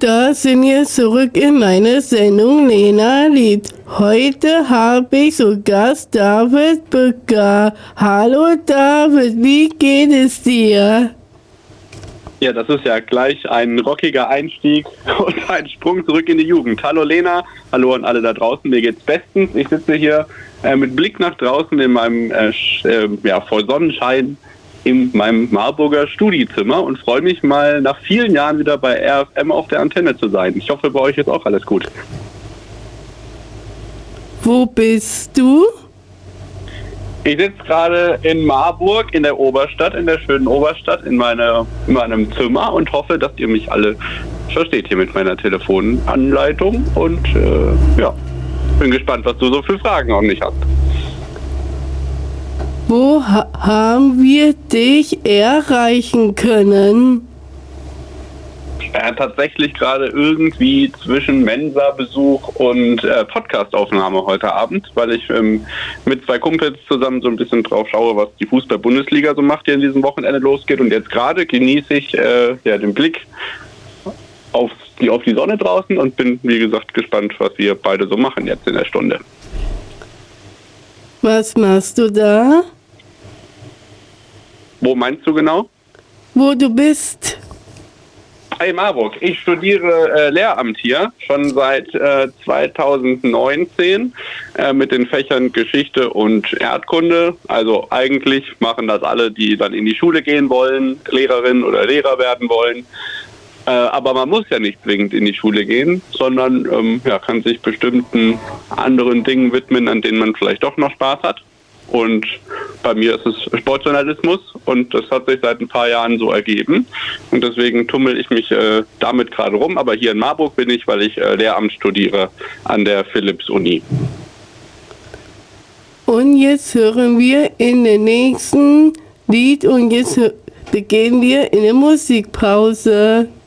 Da sind wir zurück in meiner Sendung Lena Lied. Heute habe ich zu Gast David Bücker. Hallo David, wie geht es dir? Ja, das ist ja gleich ein rockiger Einstieg und ein Sprung zurück in die Jugend. Hallo Lena, hallo an alle da draußen, mir geht's bestens. Ich sitze hier mit Blick nach draußen in meinem voll Sonnenschein in meinem Marburger Studiezimmer und freue mich mal nach vielen Jahren wieder bei RFM auf der Antenne zu sein. Ich hoffe, bei euch ist auch alles gut. Wo bist du? Ich sitze gerade in Marburg in der Oberstadt, in der schönen Oberstadt, in meinem Zimmer und hoffe, dass ihr mich alle versteht hier mit meiner Telefonanleitung und bin gespannt, was du so für Fragen an mich hast. Wo haben wir dich erreichen können? Tatsächlich gerade irgendwie zwischen Mensa-Besuch und Podcast-Aufnahme heute Abend, weil ich mit zwei Kumpels zusammen so ein bisschen drauf schaue, was die Fußball-Bundesliga so macht, die in diesem Wochenende losgeht. Und jetzt gerade genieße ich den Blick auf die Sonne draußen und bin, wie gesagt, gespannt, was wir beide so machen jetzt in der Stunde. Was machst du da? Wo meinst du genau? Wo du bist? Hey Marburg, ich studiere Lehramt hier, schon seit 2019 mit den Fächern Geschichte und Erdkunde. Also eigentlich machen das alle, die dann in die Schule gehen wollen, Lehrerin oder Lehrer werden wollen. Aber man muss ja nicht zwingend in die Schule gehen, sondern kann sich bestimmten anderen Dingen widmen, an denen man vielleicht doch noch Spaß hat. Und bei mir ist es Sportjournalismus und das hat sich seit ein paar Jahren so ergeben. Und deswegen tummel ich mich damit gerade rum. Aber hier in Marburg bin ich, weil ich Lehramt studiere an der Philipps-Uni. Und jetzt hören wir in den nächsten Lied und jetzt beginnen wir in der Musikpause.